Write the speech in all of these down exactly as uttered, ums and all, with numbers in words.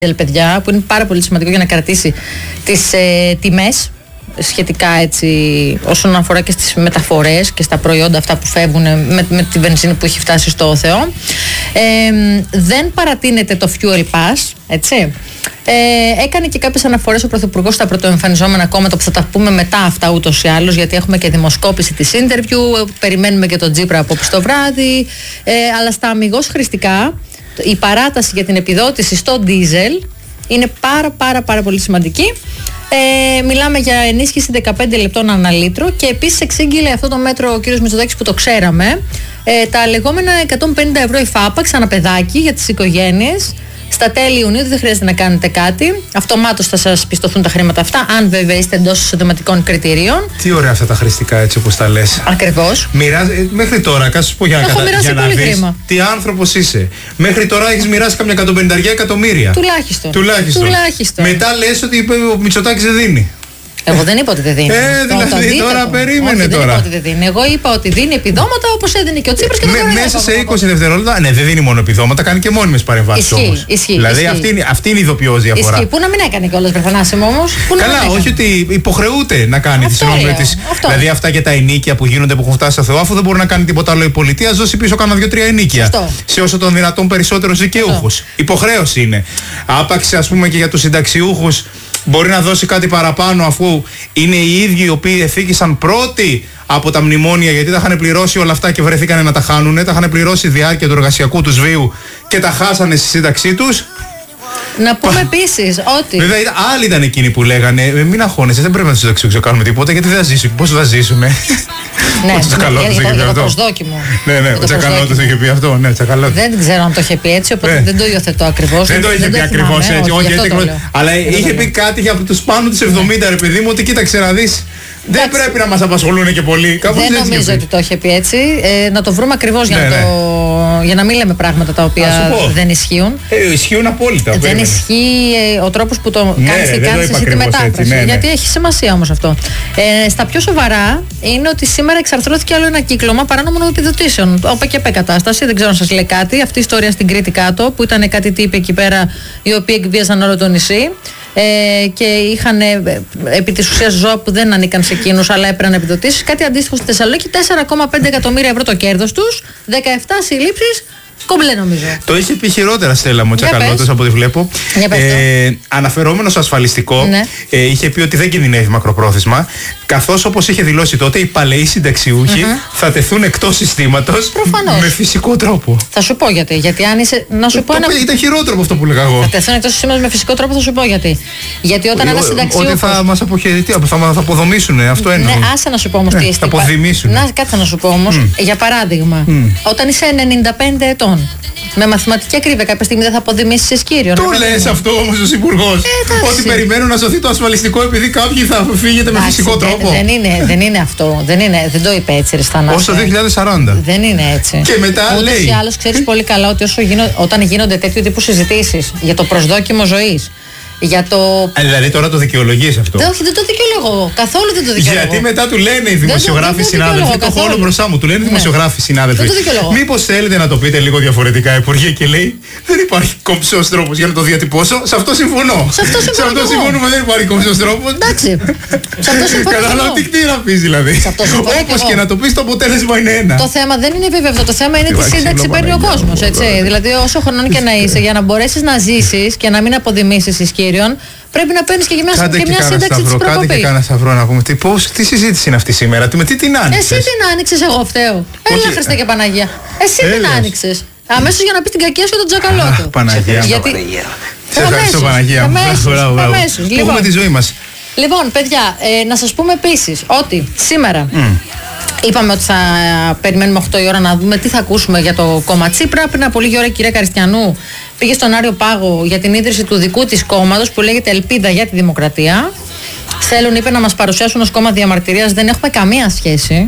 παιδιά, που είναι πάρα πολύ σημαντικό για να κρατήσει τις ε, τιμές σχετικά έτσι όσον αφορά και στις μεταφορές και στα προϊόντα αυτά που φεύγουν με, με τη βενζίνη που έχει φτάσει στο Θεό. Ε, δεν παρατείνεται το fuel pass, έτσι. Ε, έκανε και κάποιες αναφορές ο Πρωθυπουργός στα πρωτοεμφανιζόμενα κόμματα που θα τα πούμε μετά αυτά ούτως ή άλλως, γιατί έχουμε και δημοσκόπηση της interview, περιμένουμε και τον Τσίπρα απόψε το βράδυ, ε, αλλά στα αμιγώς χρηστικά η παράταση για την επιδότηση στο ντίζελ είναι πάρα πάρα πάρα πολύ σημαντική. Ε, μιλάμε για ενίσχυση δεκαπέντε λεπτών ανά λίτρο και επίσης εξήγηλε αυτό το μέτρο ο κ. Μητσοτάκης που το ξέραμε, ε, τα λεγόμενα εκατόν πενήντα ευρώ υφάπαξ ανά παιδάκι για τις οικογένειες. Στα τέλη Ιουνίου δεν χρειάζεται να κάνετε κάτι. Αυτομάτως θα σας πιστωθούν τα χρήματα αυτά, αν βέβαια είστε εντός εισοδηματικών κριτηρίων. Τι ωραία αυτά τα χρηστικά, έτσι όπως τα λες. Ακριβώς. Μοιράζει, μέχρι τώρα, κάτσε σου πω για να, κατα... για να δεις τι άνθρωπος είσαι. Μέχρι τώρα έχεις μοιράσει καμιά εκατοντπενήντα εκατομμύρια. Τουλάχιστον. Τουλάχιστον. Τουλάχιστον. Μετά λες ότι ο Μητσοτάκης δεν δίνει. Εγώ δεν είπα ότι δεν δίνει. Ε, δηλαδή το τώρα περίμενε Όχι, τώρα. Δεν είπα ότι δεν δίνει. Εγώ είπα ότι δίνει επιδόματα όπως έδινε και ο Τσίπρας και το Με, μέσα σε είκοσι δευτερόλεπτα, ναι, δεν δίνει μόνο επιδόματα, κάνει και μόνιμες παρεμβάσεις όμως. Ισχύει. Δηλαδή ισχύει. Αυτή, είναι, αυτή είναι η ειδοποιώς διαφορά. Ισχύει. Πού να μην έκανε κιόλας, Βρεθανάσιμο όμως. Καλά, όχι ότι υποχρεούται να κάνει τις συνόμιλες της. Δηλαδή αυτά και τα ενίκια που γίνονται που έχουν φτάσει στο Θεό, αφού δεν μπορεί να κάνει τίποτα άλλο η πολιτεία, δώσει πίσω κάνα δύο-τρία ενίκια. Σε όσο των δυνατόν περισσότερους δικαιούχους. Υποχρέωση είναι. Άπαξε, ας πούμε, και για τους συνταξιούχους. Μπορεί να δώσει κάτι παραπάνω αφού είναι οι ίδιοι οι οποίοι εφήγησαν πρώτοι από τα μνημόνια, γιατί τα είχαν πληρώσει όλα αυτά και βρεθήκανε να τα χάνουνε. Τα είχαν πληρώσει διάρκεια του εργασιακού τους βίου και τα χάσανε στη σύνταξή τους. Να πούμε επίσης ότι. Βέβαια, άλλοι ήταν εκείνοι που λέγανε μην αγχώνεσαι, δεν πρέπει να τους συνταξιούχους να κάνουμε τίποτα γιατί δεν θα ζήσουμε. Πώς θα ζήσουμε. Ναι, ο Τσακαλώτος είχε πει αυτό. Ναι, ναι, ο Τσακαλώτος είχε πει αυτό. Ναι, δεν ξέρω αν το είχε πει έτσι, οπότε δεν το υιοθετώ ακριβώς. Δεν το είχε πει ακριβώς έτσι. Αλλά είχε πει κάτι για τους πάνω τους εβδομήντα, ρε παιδί μου, ότι κοίταξε να δεις. Δεν πρέπει να μας απασχολούν και πολύ. Κάπως δεν νομίζω ότι το είχε πει έτσι. Ε, να το βρούμε ακριβώς για, ναι, να το... ναι. για να μην λέμε πράγματα τα οποία δεν ισχύουν. Ε, ισχύουν απόλυτα. Δεν περίμενε. Ισχύει ε, ο τρόπος που το ναι, κάνεις και κάνεις εσύ τη μετάφραση. Ναι, ναι. Γιατί έχει σημασία όμως αυτό. Ε, στα πιο σοβαρά είναι ότι σήμερα εξαρθρώθηκε άλλο ένα κύκλωμα παράνομων επιδοτήσεων. ΟΠΕΚΕΠΕ κατάσταση. Δεν ξέρω αν σας λέει κάτι. Αυτή η ιστορία στην Κρήτη κάτω που ήταν κάτι τύποι εκεί πέρα οι οποίοι εκβίαζαν όλο το νησί. Ε, και είχαν ε, επί της ουσίας ζώα που δεν ανήκαν σε εκείνους αλλά έπαιρναν επιδοτήσεις. Κάτι αντίστοιχο στη Θεσσαλονίκη, τέσσερα κόμμα πέντε εκατομμύρια ευρώ το κέρδος τους, δεκαεπτά συλλήψεις. Κομπλέ νομίζω. Το είχε πει χειρότερα, Στέλλα μου, ο Τσακαλώτος από ό,τι βλέπω. Ε, αναφερόμενος στο ασφαλιστικό, ναι. ε, είχε πει ότι δεν κινδυνεύει μακροπρόθεσμα. Καθώς όπως είχε δηλώσει τότε, οι παλαιοί συνταξιούχοι mm-hmm. θα τεθούν εκτός συστήματος με φυσικό τρόπο. Θα σου πω γιατί. Γιατί αν είσαι. Να σου το, πω το, ένα. Ήταν χειρότερο από αυτό που λέγα εγώ. Θα τεθούν εκτός συστήματος με φυσικό τρόπο, θα σου πω γιατί. Γιατί όταν ένα συνταξιούχος. Ότι θα μας αποχαιρετεί, θα μας αποδομήσουν. Αυτό εννοώ. Ναι, άσε να σου πω όμως τι. Θα αποδημήσουν. Να κάτσε να σου πω όμως. Για παράδειγμα, όταν είσαι ενενήντα πέντε ετών. Με μαθηματική ακρίβεια, κάποια στιγμή δεν θα αποδημήσεις ισχύριο. Το λες αυτό όμως ο Υπουργός. Ε, ότι περιμένουν να σωθεί το ασφαλιστικό επειδή κάποιοι θα φύγετε με φυσικό δεν, τρόπο. Δεν είναι, δεν είναι αυτό. Δεν, είναι, δεν το είπε έτσι, ρε Στανάση. Ως το δύο χιλιάδες σαράντα. Δεν είναι έτσι. Και μετά Ούτως λέει. ή άλλως ξέρεις πολύ καλά ότι όσο γίνω, όταν γίνονται τέτοιου τύπου συζητήσεις για το προσδόκιμο ζωής. Για το... Α, δηλαδή τώρα το δικαιολογείς αυτό. Δεν, όχι, δεν το δικαιολογώ. Καθόλου δεν το δικαιολογώ. Γιατί μετά του λένε οι δημοσιογράφοι συνάδελφοι, το χώρο μπροστά μου, του λένε οι δημοσιογράφοι συνάδελφοι. Μήπως θέλετε να το πείτε λίγο διαφορετικά, Υπουργέ, και λέει δεν υπάρχει κομψός τρόπος για να το διατυπώσω. Σε αυτό συμφωνώ. Σε αυτό, σε αυτό συμφωνούμε, δεν υπάρχει κομψός τρόπος. Εντάξει. Σε αυτό συμφωνώ. Κατάλαβα τι να πει δηλαδή. Όπως και να το πει, το αποτέλεσμα είναι ένα. Το θέμα δεν είναι βέβαια αυτό. Το θέμα είναι τι σύνταξη παίρνει ο κόσμος. Δηλαδή, όσο χρονών και να είσαι, για να μπορέσεις να ζήσεις και να μην αποδημήσεις ισχύριο. Πρέπει να παίρνεις και για μια, και μια σύνταξη της προκοπής. Κάντε και κάνα σταυρό να πούμε τι, πώς, τι συζήτηση είναι αυτή σήμερα, με τι την άνοιξες. Εσύ την άνοιξες, εγώ φταίω. Έλα Χριστέ και Παναγία. Εσύ Έλες. την άνοιξες. Αμέσως για να πεις την κακία σου τον Τζακαλώτο. Αχ, Παναγία. Γιατί... Σε ευχαριστώ Παναγία. Αμέσως. Έχουμε τη ζωή μας. Λοιπόν, παιδιά, ε, να σας πούμε επίσης ότι σήμερα mm. είπαμε ότι θα περιμένουμε οκτώ η ώρα να δούμε τι θα ακούσουμε για το κόμμα Τσίπρα. Πριν από λίγη ώρα η κυρία Καριστιανού πήγε στον Άριο Πάγο για την ίδρυση του δικού της κόμματος που λέγεται Ελπίδα για τη Δημοκρατία. Θέλουν, είπε, να μας παρουσιάσουν ως κόμμα διαμαρτυρίας. Δεν έχουμε καμία σχέση.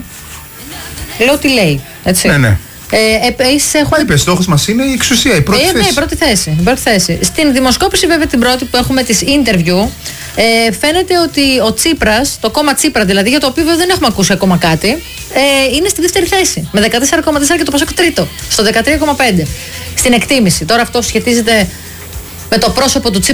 Λέω τι λέει. Έτσι. Ναι, ναι. Ε, επίσης έχουμε... Είπες, στόχος μας είναι η εξουσία, η πρώτη ε, θέση. Ναι, η πρώτη θέση, η πρώτη θέση. Στην δημοσκόπηση βέβαια την πρώτη που έχουμε της interview, ε, φαίνεται ότι ο Τσίπρας, το κόμμα Τσίπρα δηλαδή, για το οποίο δεν έχουμε ακούσει ακόμα κάτι, ε, είναι στη δεύτερη θέση. Με δεκατέσσερα κόμμα τέσσερα και το Πασόκ τρίτο, στο δεκατρία κόμμα πέντε. Στην εκτίμηση. Τώρα αυτό σχετίζεται με το πρόσωπο του Τσίπρα